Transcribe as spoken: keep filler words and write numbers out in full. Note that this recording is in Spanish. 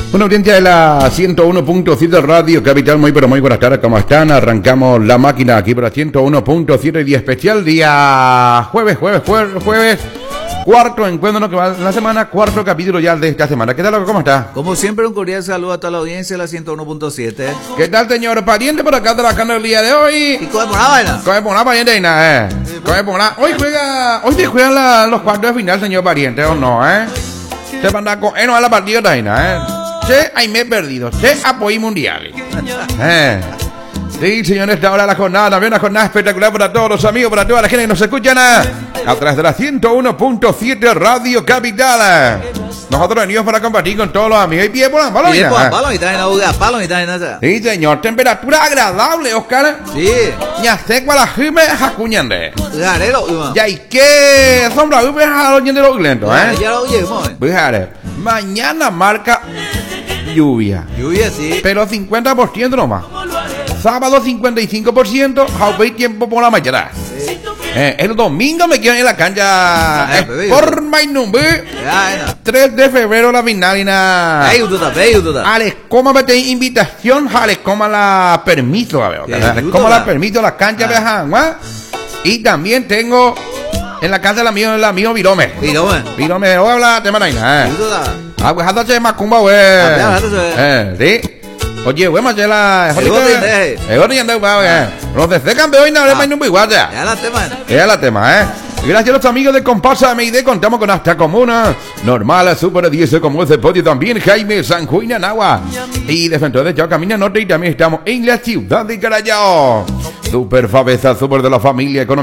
Una audiencia de la ciento uno punto siete Radio Capital, muy pero muy buenas tardes, ¿cómo están? Arrancamos la máquina aquí por la ciento uno punto siete, día especial, día jueves, jueves, jueves, jueves, cuarto encuentro que va la semana, cuarto capítulo ya de esta semana. ¿Qué tal, cómo está? Como siempre, un cordial saludo a toda la audiencia de la ciento uno punto siete. ¿Qué tal, señor pariente, por acá trabajando el día de hoy? ¿Y cómo es por la vaina? ¿Cómo es por la pariente, Ina, eh? ¿Cómo es por la? Hoy juega, hoy te juegan la, los cuartos de final, señor pariente, ¿o no, eh? Se van a coger a la partida de Ina, eh. Che, ahí me he perdido. Che, apoyo mundial. Eh. Sí, señores, esta hora la jornada, también una jornada espectacular para todos los amigos, para toda la gente que nos escuchan a, a través de la ciento uno punto siete Radio Capital. Nosotros venimos para compartir con todos los amigos. Y pie por la palo, Pie por la palo, y traen a palo, y traen a... Sí, señor, temperatura agradable, Oscar. Sí. Ya sé cuál la jime jacuñande. Garero, ya, ¿y qué sombra hume a los ñenderos lentos, eh? Ya lo oímos. Fíjate, mañana marca lluvia. Lluvia, sí. Pero cincuenta por ciento nomás. Sábado cincuenta y cinco por ciento, hay tiempo por la mañana. Sí. Eh, el domingo me quedo en la cancha. Ah, eh, por Mainumbe. tres de febrero la finalina. Alex, ¿cómo me tenéis invitación? Alex, ¿cómo la permiso? A ver, ¿cómo la permiso la cancha de Janguá? Y también tengo en la casa del amigo, el amigo Virome. Virome. Virome, hola, te mandaina, eh. Ah, pues hasta se macumba, güey. Eh, sí. Oye, güey, machela. El bote, el bote ya anda, güey. Los de campeón y no le mandan muy guay. Ya la tema. Ya la tema, eh. Gracias a los amigos de Comparsa M I D, contamos con hasta comuna normal, super diez como ese podio también Jaime San Juan Anagua. Y de frente de Chao Camina Norte y también estamos en la ciudad de Carayao. Super Fabeza, super de la familia económica.